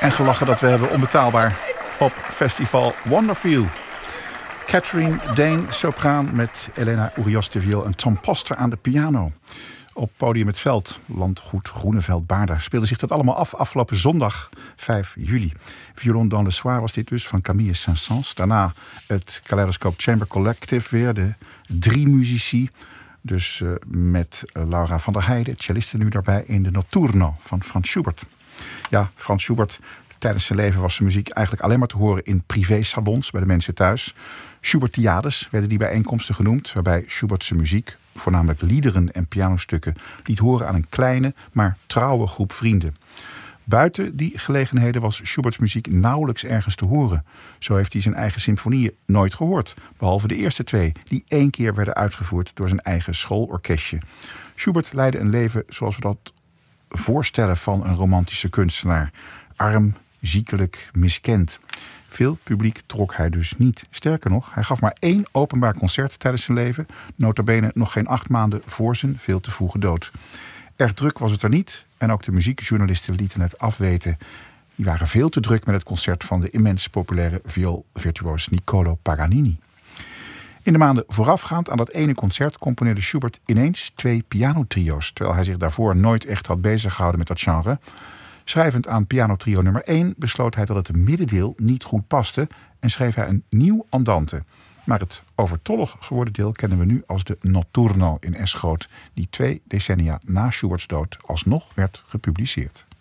En gelachen dat we hebben, onbetaalbaar, op festival Wonderview. Catherine Dane, sopraan, met Elena Urioste viool en Tom Poster aan de piano. Op Podium Het Veld, landgoed Groeneveld Baarda, speelde zich dat allemaal af afgelopen zondag 5 juli. Violon dans le soir was dit dus, van Camille Saint-Saëns. Daarna het Kaleidoscope Chamber Collective weer, de 3 muzici. Dus met Laura van der Heijden, celliste nu daarbij, in de Notturno van Franz Schubert. Ja, Franz Schubert, tijdens zijn leven was zijn muziek eigenlijk alleen maar te horen in privésalons bij de mensen thuis. Schubertiades werden die bijeenkomsten genoemd, waarbij Schubert zijn muziek, voornamelijk liederen en pianostukken, liet horen aan een kleine, maar trouwe groep vrienden. Buiten die gelegenheden was Schuberts muziek nauwelijks ergens te horen. Zo heeft hij zijn eigen symfonieën nooit gehoord, behalve de eerste 2, die 1 keer werden uitgevoerd door zijn eigen schoolorkestje. Schubert leidde een leven zoals we dat voorstellen van een romantische kunstenaar. Arm, ziekelijk, miskend. Veel publiek trok hij dus niet. Sterker nog, hij gaf maar 1 openbaar concert tijdens zijn leven. Nota bene nog geen 8 maanden voor zijn veel te vroege dood. Erg druk was het er niet. En ook de muziekjournalisten lieten het afweten. Die waren veel te druk met het concert van de immens populaire vioolvirtuoos Niccolò Paganini. In de maanden voorafgaand aan dat ene concert componeerde Schubert ineens 2 pianotrio's, terwijl hij zich daarvoor nooit echt had beziggehouden met dat genre. Schrijvend aan pianotrio nummer 1 besloot hij dat het middendeel niet goed paste en schreef hij een nieuw andante. Maar het overtollig geworden deel kennen we nu als de Notturno in S groot, die 2 decennia na Schuberts dood alsnog werd gepubliceerd.